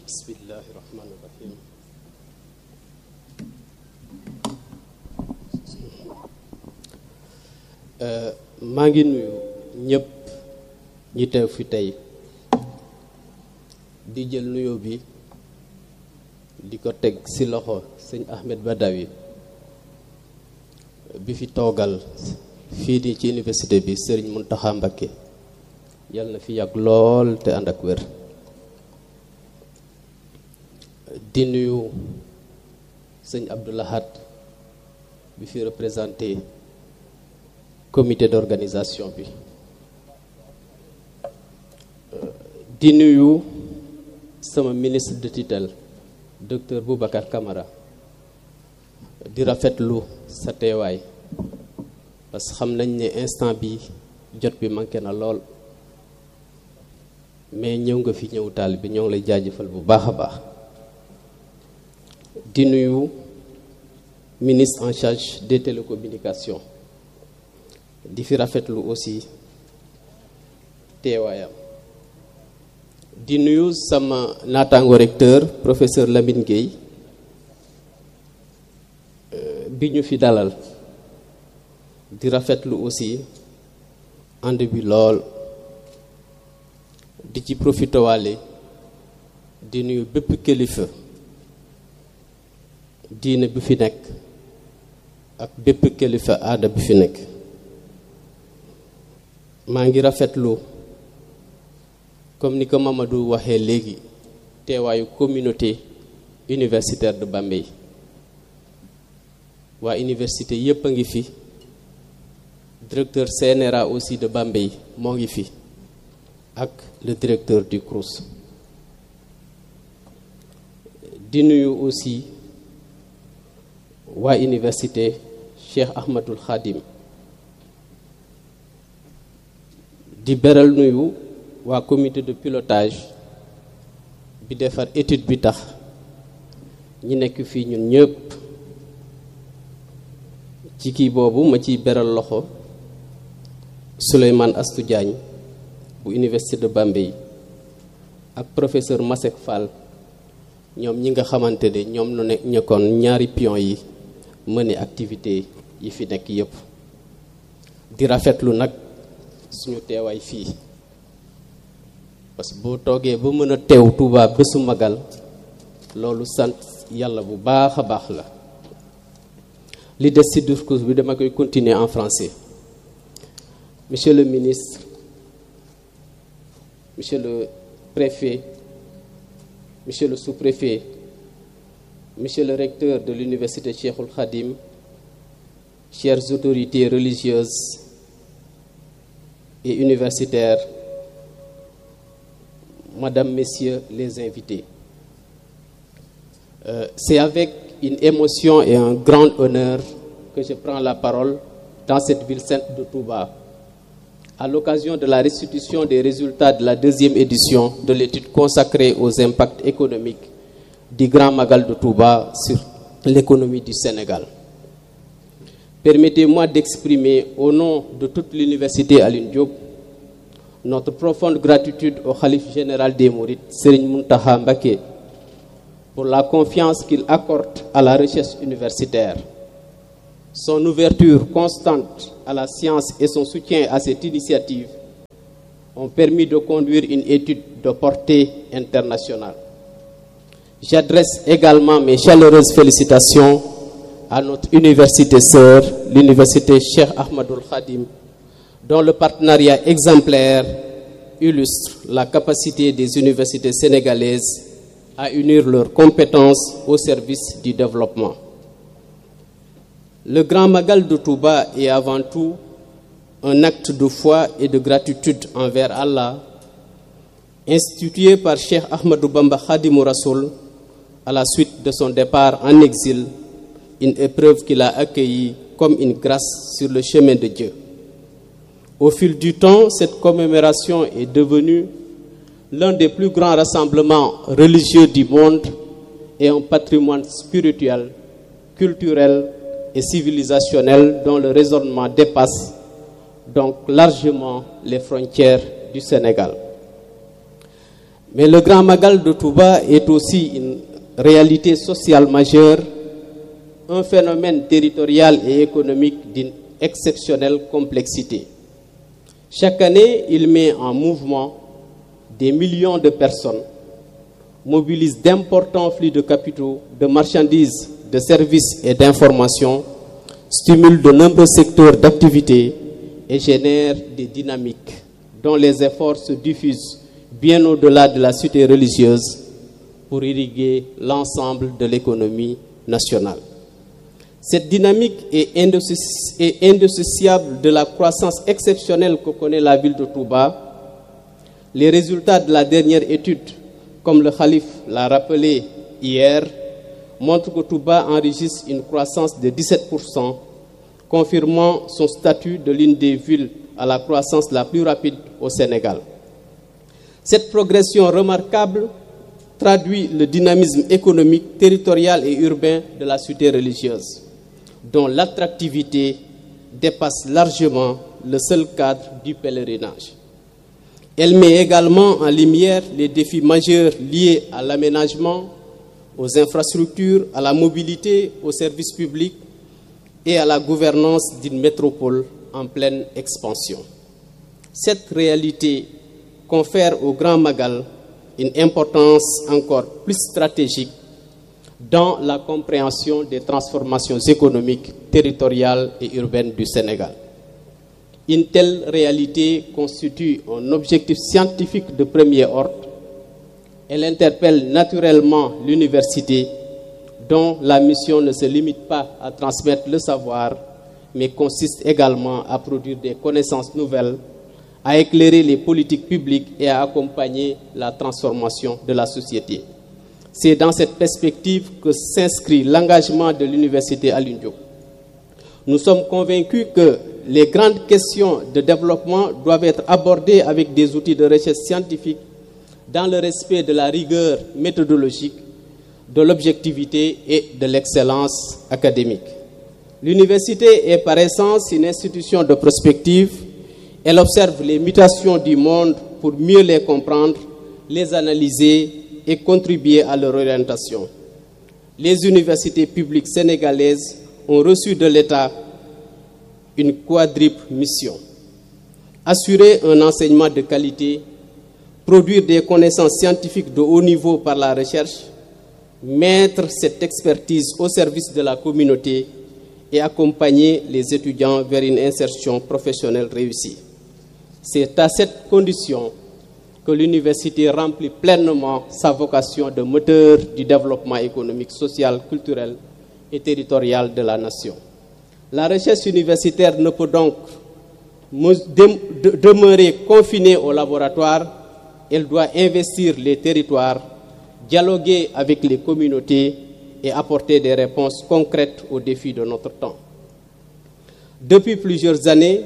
Bismillahi rahmani rahim. maa ngi nuyu ñëpp ñi teew fi tey di jël nuyoo bi di ko teg ci loxo sëñ Ahmed Badawi bi fi toogal fii di ci université bi Serigne Mountakha Mbacké yal na fi yàgg lool te ànd ak wér. di nuyu sëñ Abdoulahat bi fi représenté comité d'organisation bi. di nuyu sama ministre de tutelle docteur Boubacar Camara di rafetlu sa teewaay parce que xam nañ ne instant bi jot bi manqué na lool mais ñëw nga fi ñëw taal bi ñoo ngi lay jaajëfal bu baax a baax. di nuyu ministre en charge des télécommunications di fi rafetlu aussi teewaayam. di nuyu sama naataango recteur professeur Lamine Gueye bi ñu fi dalal di rafetlu aussi ànd bi lool di ci profité waale di nuyu bépp kilifa diine bi fi nekk ak bépp kilifa aada bi fi nekk. maa ngi rafetlu comme ni ko Mamadou waxee léegi teewaayu communauté universitaire de Bambey waa université yépp a ngi fi directeur CNRA aussi de Bambey moo ngi fi ak le directeur du CROUS. di nuyu aussi waa université Cheikh Ahmadul Khadim di beral nuyu waa comité de pilotage bi defar étude bi tax ñi nekk fii ñun ñëpp ci kii boobu ma ciy beral loxo Souleymane Astou Diagne bu université de Bambey ak professeur Masek Fall ñoom ñi nga xamante ne ñoom nu nekk ñekkoon ñaari pion yi mëne activité yi fi nekk yëpp. di rafetlu nag suñu teewaay fii parce que boo toogee ba mën a teew Touba bésu magal loolu sant yàlla bu baax a baax la. li des ci discours bi dama koy continuer en français. Monsieur le ministre, monsieur le préfet, monsieur le sous-préfet, monsieur le recteur de l'université Cheikhoul Khadim, chères autorités religieuses et universitaires, Madame, Messieurs les invités. C'est avec une émotion et un grand honneur que je prends la parole dans cette ville sainte de Touba, à l'occasion de la restitution des résultats de la deuxième édition de l'étude consacrée aux impacts économiques du Grand Magal de Touba sur l'économie du Sénégal. Permettez-moi d'exprimer au nom de toute l'université Alioune Diop notre profonde gratitude au Khalife général des Mourides, Serigne Mountakha Mbacké, pour la confiance qu'il accorde à la recherche universitaire. Son ouverture constante à la science et son soutien à cette initiative ont permis de conduire une étude de portée internationale. J'adresse également mes chaleureuses félicitations à notre université sœur, l'université Cheikh Ahmadul Khadim, dont le partenariat exemplaire illustre la capacité des universités sénégalaises à unir leurs compétences au service du développement. Le Grand Magal de Touba est avant tout un acte de foi et de gratitude envers Allah, institué par Cheikh Ahmadou Bamba Khadimou Rassoul à la suite de son départ en exil, une épreuve qu'il a accueillie comme une grâce sur le chemin de Dieu. Au fil du temps, cette commémoration est devenue l'un des plus grands rassemblements religieux du monde et un patrimoine spirituel, culturel et civilisationnel dont le raisonnement dépasse donc largement les frontières du Sénégal. Mais le Grand Magal de Touba est aussi une réalité sociale majeure, un phénomène territorial et économique d'une exceptionnelle complexité. Chaque année, il met en mouvement des millions de personnes, mobilise d'importants flux de capitaux, de marchandises, de services et d'informations, stimule de nombreux secteurs d'activité et génère des dynamiques dont les efforts se diffusent bien au-delà de la cité religieuse pour irriguer l'ensemble de l'économie nationale. Cette dynamique est indissociable de la croissance exceptionnelle que connaît la ville de Touba. Les résultats de la dernière étude, comme le Khalife l'a rappelé hier, montrent que Touba enregistre une croissance de 17%, confirmant son statut de l'une des villes à la croissance la plus rapide au Sénégal. Cette progression remarquable traduit le dynamisme économique, territorial et urbain de la cité religieuse, dont l'attractivité dépasse largement le seul cadre du pèlerinage. Elle met également en lumière les défis majeurs liés à l'aménagement, aux infrastructures, à la mobilité, aux services publics et à la gouvernance d'une métropole en pleine expansion. Cette réalité confère au Grand Magal une importance encore plus stratégique dans la compréhension des transformations économiques, territoriales et urbaines du Sénégal. Une telle réalité constitue un objectif scientifique de premier ordre. Elle interpelle naturellement l'université, dont la mission ne se limite pas à transmettre le savoir, mais consiste également à produire des connaissances nouvelles, à éclairer les politiques publiques et à accompagner la transformation de la société. C'est dans cette perspective que s'inscrit l'engagement de l'université Alioune Diop. Nous sommes convaincus que les grandes questions de développement doivent être abordées avec des outils de recherche scientifique dans le respect de la rigueur méthodologique, de l'objectivité et de l'excellence académique. L'université est par essence une institution de prospective. Elle observe les mutations du monde pour mieux les comprendre, les analyser et contribuer à leur orientation. Les universités publiques sénégalaises ont reçu de l'État une quadruple mission: assurer un enseignement de qualité, produire des connaissances scientifiques de haut niveau par la recherche, mettre cette expertise au service de la communauté et accompagner les étudiants vers une insertion professionnelle réussie. C'est à cette condition que l'université remplit pleinement sa vocation de moteur du développement économique, social, culturel et territorial de la nation. La recherche universitaire ne peut donc demeurer confinée au laboratoire. Elle doit investir les territoires, dialoguer avec les communautés et apporter des réponses concrètes aux défis de notre temps. Depuis plusieurs années,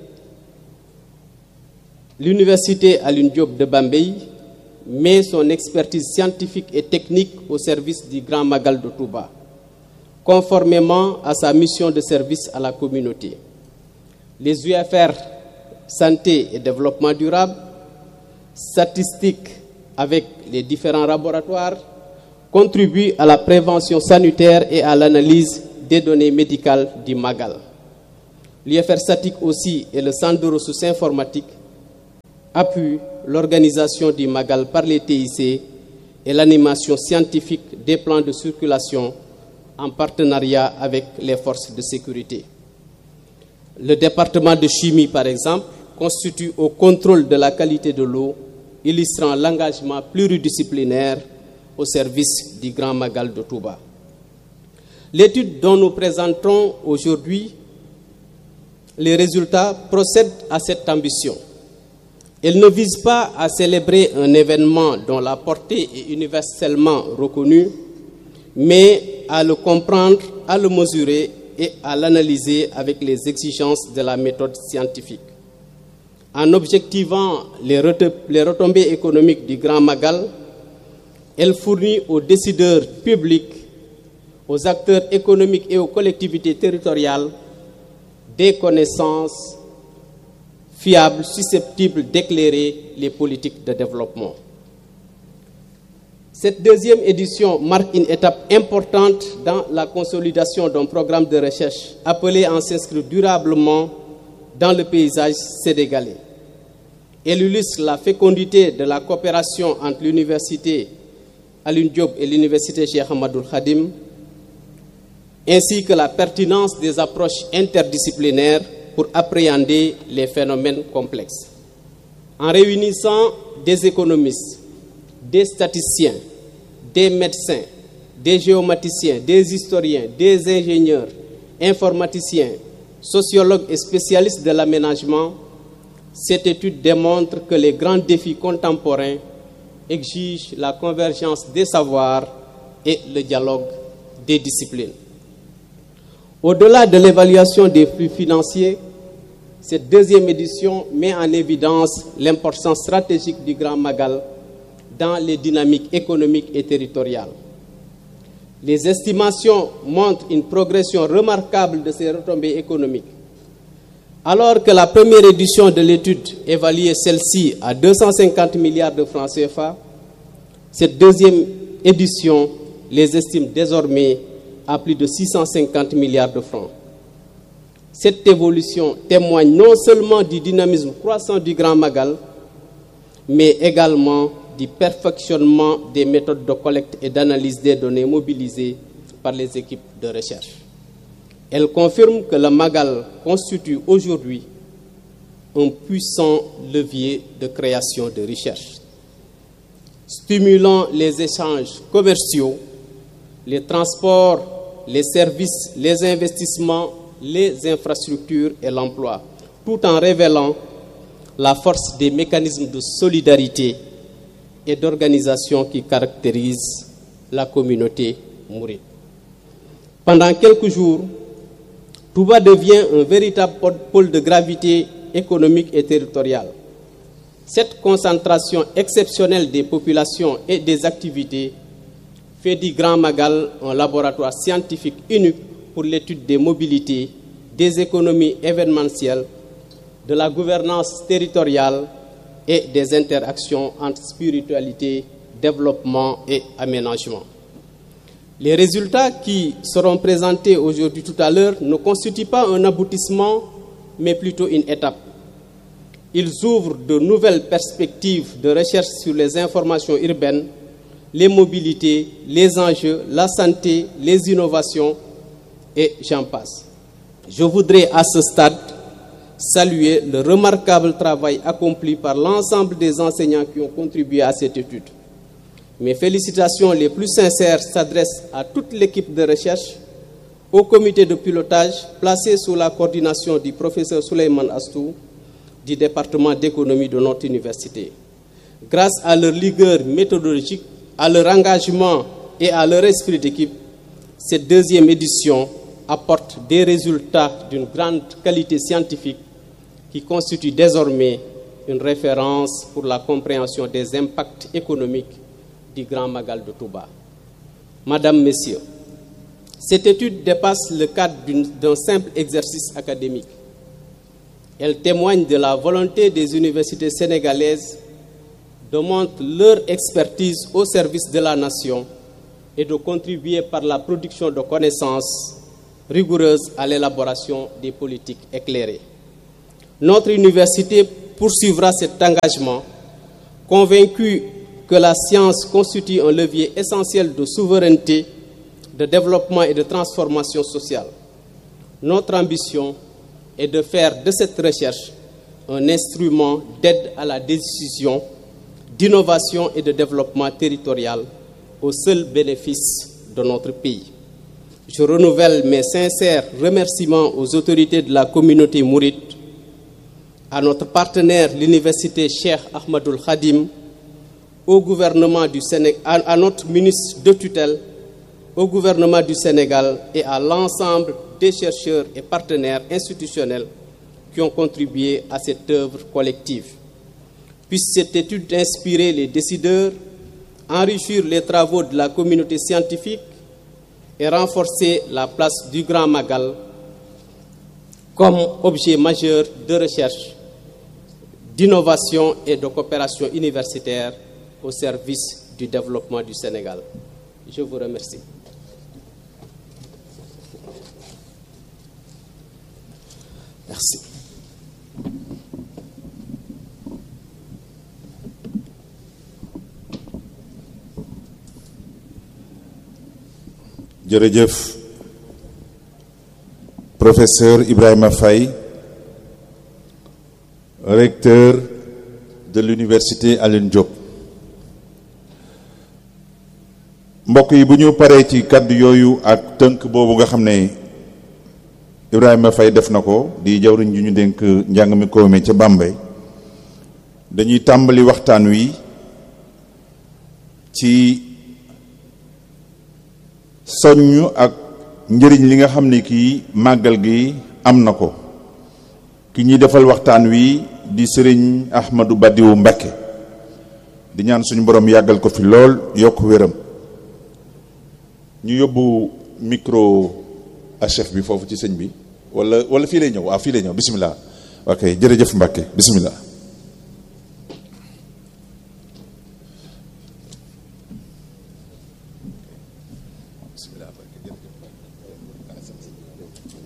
l'université Alioune Diop de Bambey met son expertise scientifique et technique au service du Grand Magal de Touba, conformément à sa mission de service à la communauté. Les UFR santé et développement durable, statistiques avec les différents laboratoires, contribuent à la prévention sanitaire et à l'analyse des données médicales du Magal. L'UFR statique aussi et le centre de ressources informatiques appuient l'organisation du Magal par les TIC et l'animation scientifique des plans de circulation en partenariat avec les forces de sécurité. Le département de chimie, par exemple, constitue au contrôle de la qualité de l'eau, illustrant l'engagement pluridisciplinaire au service du Grand Magal de Touba. L'étude dont nous présenterons aujourd'hui les résultats procède à cette ambition. Elle ne vise pas à célébrer un événement dont la portée est universellement reconnue, mais à le comprendre, à le mesurer et à l'analyser avec les exigences de la méthode scientifique. En objectivant les retombées économiques du Grand Magal, elle fournit aux décideurs publics, aux acteurs économiques et aux collectivités territoriales des connaissances fiables, susceptibles d'éclairer les politiques de développement. Cette deuxième édition marque une étape importante dans la consolidation d'un programme de recherche appelé à s'inscrire durablement dans le paysage sénégalais. Elle illustre la fécondité de la coopération entre l'université Alioune Diop et l'université Cheikh Ahmadoul Khadim, ainsi que la pertinence des approches interdisciplinaires pour appréhender les phénomènes complexes. En réunissant des économistes, des statisticiens, des médecins, des géomaticiens, des historiens, des ingénieurs, informaticiens, sociologues et spécialistes de l'aménagement, cette étude démontre que les grands défis contemporains exigent la convergence des savoirs et le dialogue des disciplines. Au-delà de l'évaluation des flux financiers, cette deuxième édition met en évidence l'importance stratégique du Grand Magal dans les dynamiques économiques et territoriales. Les estimations montrent une progression remarquable de ces retombées économiques. Alors que la première édition de l'étude évaluait celle-ci à 250 milliards de francs CFA, cette deuxième édition les estime désormais à plus de 650 milliards de francs. Cette évolution témoigne non seulement du dynamisme croissant du Grand Magal, mais également du perfectionnement des méthodes de collecte et d'analyse des données mobilisées par les équipes de recherche. Elle confirme que le Magal constitue aujourd'hui un puissant levier de création de richesse, stimulant les échanges commerciaux, les transports, les services, les investissements, les infrastructures et l'emploi, tout en révélant la force des mécanismes de solidarité et d'organisation qui caractérisent la communauté mouride. Pendant quelques jours, Touba devient un véritable pôle de gravité économique et territoriale. Cette concentration exceptionnelle des populations et des activités fait du Grand Magal un laboratoire scientifique unique pour l'étude des mobilités, des économies événementielles, de la gouvernance territoriale et des interactions entre spiritualité, développement et aménagement. Les résultats qui seront présentés aujourd'hui tout à l'heure ne constituent pas un aboutissement, mais plutôt une étape. Ils ouvrent de nouvelles perspectives de recherche sur les informations urbaines, les mobilités, les enjeux, la santé, les innovations et j'en passe. Je voudrais à ce stade saluer le remarquable travail accompli par l'ensemble des enseignants qui ont contribué à cette étude. Mes félicitations les plus sincères s'adressent à toute l'équipe de recherche, au comité de pilotage placé sous la coordination du professeur Souleymane Astou du département d'économie de notre université. Grâce à leur rigueur méthodologique, à leur engagement et à leur esprit d'équipe, cette deuxième édition apporte des résultats d'une grande qualité scientifique qui constitue désormais une référence pour la compréhension des impacts économiques du Grand Magal de Touba. Madame, Messieurs, cette étude dépasse le cadre d'un simple exercice académique. Elle témoigne de la volonté des universités sénégalaises de montrer leur expertise au service de la nation et de contribuer par la production de connaissances rigoureuses à l'élaboration des politiques éclairées. Notre université poursuivra cet engagement, convaincue que la science constitue un levier essentiel de souveraineté, de développement et de transformation sociale. Notre ambition est de faire de cette recherche un instrument d'aide à la décision, d'innovation et de développement territorial au seul bénéfice de notre pays. Je renouvelle mes sincères remerciements aux autorités de la communauté mouride, à notre partenaire, l'université Cheikh Ahmadoul Khadim, au gouvernement du Sénégal, à notre ministre de tutelle, au gouvernement du Sénégal et à l'ensemble des chercheurs et partenaires institutionnels qui ont contribué à cette œuvre collective. Puisse cette étude inspirer les décideurs, enrichir les travaux de la communauté scientifique et renforcer la place du Grand Magal comme objet majeur de recherche, d'innovation et de coopération universitaire au service du du développement du Sénégal. Je vous remercie. Merci. Jërëjëf professeur Ibrahima Faye, recteur de l'université Alioune Diop. mbokk yi bu ñu paree ci kàddu yooyu ak tënk boobu nga xam ne Ibrahima Faye def na ko di jawriñ ju ñu dénk njàng mi koome ca Bambey, dañuy tàmbali waxtaan wi ci soññ ak njëriñ li nga xam ne kii màggal gi am na ko. ki ñuy defal waxtaan wi di sëriñ Ahmadou Badiou Mbacké, di ñaan suñu borom yàggal ko fi lool yokk wéram. ñu yóbbu micro à chef bi foofu ci sëñ bi wala fii lay ñëw waaw fii lay ñëw bisimilah. ok jërëjëf Mbacké bisimilah. bisimilah.